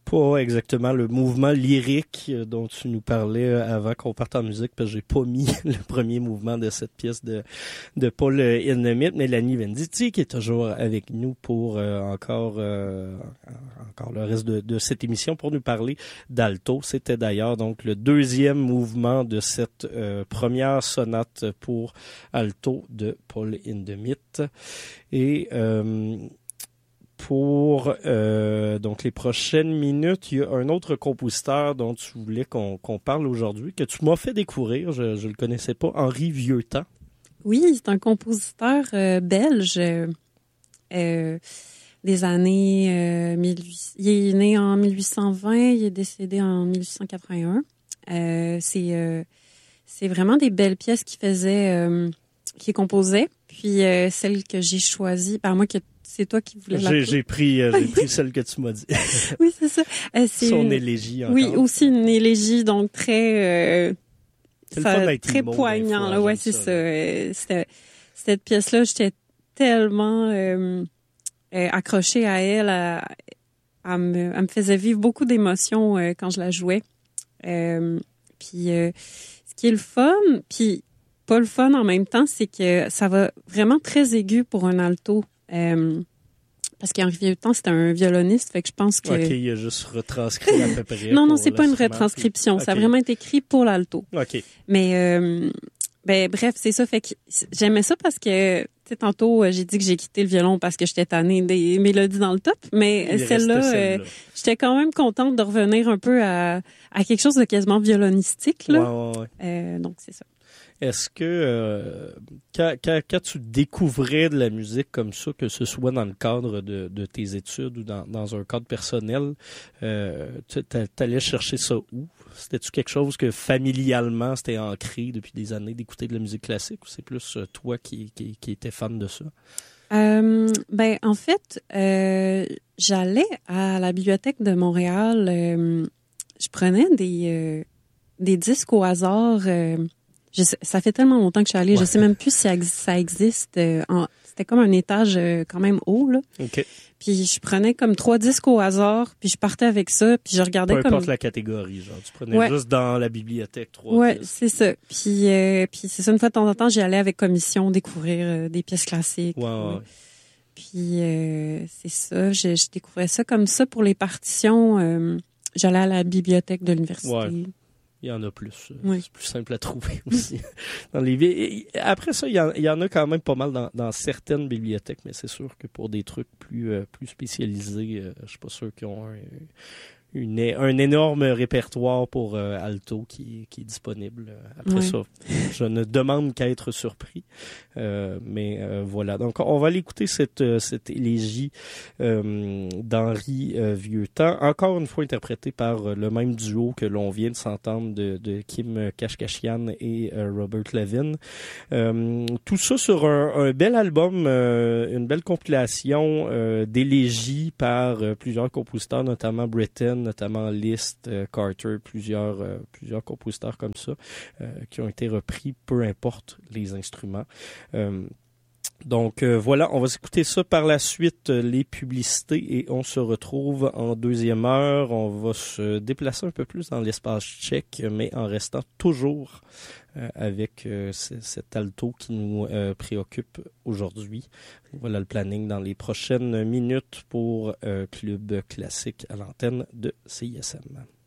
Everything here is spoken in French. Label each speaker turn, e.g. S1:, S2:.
S1: pas exactement le mouvement lyrique dont tu nous parlais avant qu'on parte en musique, parce que j'ai pas mis le premier mouvement de cette pièce de Paul Hindemith, Mélanie Venditti, qui est toujours avec nous pour encore le reste de cette émission pour nous parler d'alto. C'était d'ailleurs donc le deuxième mouvement de cette première sonate pour alto de Paul Hindemith. Et pour donc les prochaines minutes, il y a un autre compositeur dont tu voulais qu'on parle aujourd'hui, que tu m'as fait découvrir, je le connaissais pas, Henri Vieuxtemps.
S2: Oui, c'est un compositeur belge des années 1800. Il est né en 1820, il est décédé en 1881. C'est vraiment des belles pièces qu'il composait. Puis celle que j'ai choisie, par moi que c'est toi qui voulais la
S1: J'ai pris celle que tu m'as dit.
S2: Oui, c'est ça. C'est
S1: son élégie encore.
S2: Oui, aussi une élégie, donc très
S1: très
S2: poignant. Là, ouais, c'est ça. Cette pièce-là, j'étais tellement accrochée à elle. Elle me faisait vivre beaucoup d'émotions quand je la jouais. Puis ce qui est le fun, puis pas le fun en même temps, c'est que ça va vraiment très aigu pour un alto. Parce qu'Henri Vieuxtemps, c'était un violoniste, fait que je pense que...
S1: OK, il a juste retranscrit à peu près.
S2: Non, c'est pas une retranscription. Okay. Ça a vraiment été écrit pour l'alto.
S1: OK.
S2: Mais, bref, c'est ça. Fait que j'aimais ça parce que, tu sais, tantôt, j'ai dit que j'ai quitté le violon parce que j'étais tannée des mélodies dans le top. Mais celle-là, j'étais quand même contente de revenir un peu à quelque chose de quasiment violonistique, là.
S1: Ouais.
S2: Donc, c'est ça.
S1: Est-ce que quand tu découvrais de la musique comme ça, que ce soit dans le cadre de tes études ou dans un cadre personnel, t'allais chercher ça où? C'était-tu quelque chose que familialement c'était ancré depuis des années d'écouter de la musique classique, ou c'est plus toi qui étais fan de ça?
S2: En fait, j'allais à la bibliothèque de Montréal. Je prenais des disques au hasard. Ça fait tellement longtemps que je suis allée, je sais même plus si ça existe. C'était comme un étage quand même haut, là.
S1: OK.
S2: Puis je prenais comme 3 disques au hasard, puis je partais avec ça, puis je regardais
S1: peu importe la catégorie, genre tu prenais juste dans la bibliothèque 3 disques.
S2: Ouais, c'est ça. Puis c'est ça, une fois de temps en temps, j'y allais avec commission découvrir des pièces classiques.
S1: Ouais.
S2: Puis c'est ça, je découvrais ça comme ça pour les partitions. J'allais à la bibliothèque de l'université.
S1: Ouais. Il y en a plus. Oui. C'est plus simple à trouver aussi. Dans les après ça, il y en a quand même pas mal dans certaines bibliothèques, mais c'est sûr que pour des trucs plus spécialisés, je suis pas sûr qu'ils ont un énorme répertoire pour alto qui est disponible. Après ça, je ne demande qu'à être surpris. Mais voilà. Donc, on va aller écouter cette élégie d'Henri Vieuxtemps, encore une fois interprétée par le même duo que l'on vient de s'entendre de Kim Kashkashian et Robert Levin. Tout ça sur un bel album, une belle compilation d'élégies par plusieurs compositeurs, notamment Britten, notamment Liszt, Carter, plusieurs compositeurs comme ça qui ont été repris, peu importe les instruments. Donc voilà, on va écouter ça par la suite, les publicités, et on se retrouve en deuxième heure. On va se déplacer un peu plus dans l'espace tchèque, mais en restant toujours avec cet alto qui nous préoccupe aujourd'hui. Voilà le planning dans les prochaines minutes pour Club Classique à l'antenne de CISM.